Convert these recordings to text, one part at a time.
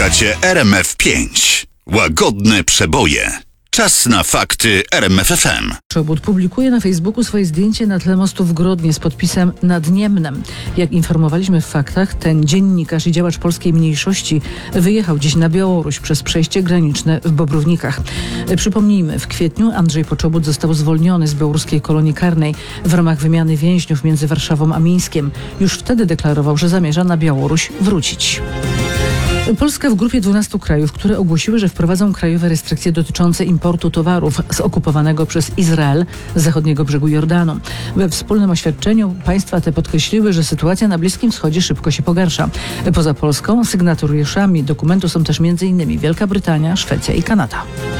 Słuchacie RMF5. Łagodne przeboje. Czas na fakty RMFFM. Czobut publikuje na Facebooku swoje zdjęcie na tle mostu w Grodnie z podpisem nad Niemnem. Jak informowaliśmy w faktach, ten dziennikarz i działacz polskiej mniejszości wyjechał dziś na Białoruś przez przejście graniczne w Bobrownikach. Przypomnijmy, w kwietniu Andrzej Poczobut został zwolniony z białoruskiej kolonii karnej w ramach wymiany więźniów między Warszawą a Mińskiem. Już wtedy deklarował, że zamierza na Białoruś wrócić. Polska w grupie 12 krajów, które ogłosiły, że wprowadzą krajowe restrykcje dotyczące importu towarów z okupowanego przez Izrael z zachodniego brzegu Jordanu. We wspólnym oświadczeniu państwa te podkreśliły, że sytuacja na Bliskim Wschodzie szybko się pogarsza. Poza Polską sygnatariuszami dokumentu są też m.in. Wielka Brytania, Szwecja i Kanada.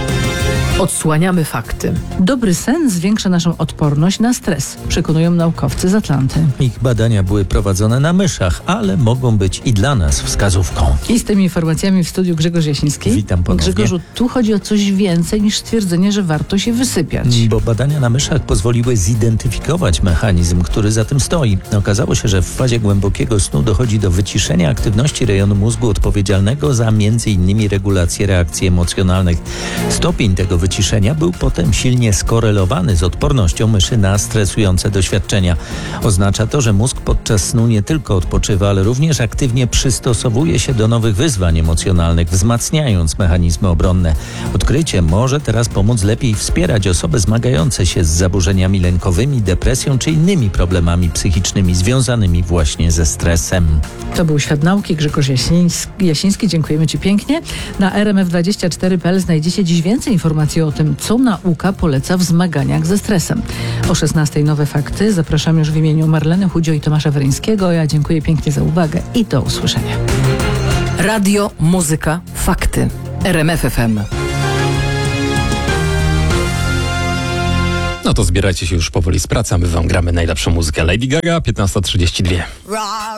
Odsłaniamy fakty. Dobry sen zwiększa naszą odporność na stres, przekonują naukowcy z Atlanty. Ich badania były prowadzone na myszach, ale mogą być i dla nas wskazówką. I z tymi informacjami w studiu Grzegorz Jasiński. Witam ponownie. Grzegorzu, tu chodzi o coś więcej niż stwierdzenie, że warto się wysypiać. Bo badania na myszach pozwoliły zidentyfikować mechanizm, który za tym stoi. Okazało się, że w fazie głębokiego snu dochodzi do wyciszenia aktywności rejonu mózgu odpowiedzialnego za m.in. regulację reakcji emocjonalnych. Stopień tego wyciszenia był potem silnie skorelowany z odpornością myszy na stresujące doświadczenia. Oznacza to, że mózg podczas snu nie tylko odpoczywa, ale również aktywnie przystosowuje się do nowych wyzwań emocjonalnych, wzmacniając mechanizmy obronne. Odkrycie może teraz pomóc lepiej wspierać osoby zmagające się z zaburzeniami lękowymi, depresją czy innymi problemami psychicznymi związanymi właśnie ze stresem. To był Świat Nauki, Grzegorz Jasiński. Dziękujemy Ci pięknie. Na rmf24.pl znajdziecie dziś więcej informacji o tym, co nauka poleca w zmaganiach ze stresem. O 16:00 nowe fakty. Zapraszam już w imieniu Marleny Chudzio i Tomasza Weryńskiego. Ja dziękuję pięknie za uwagę i do usłyszenia. Radio, muzyka, fakty. RMF FM. No to zbierajcie się już powoli z pracy, a my wam gramy najlepszą muzykę. Lady Gaga, 15:32.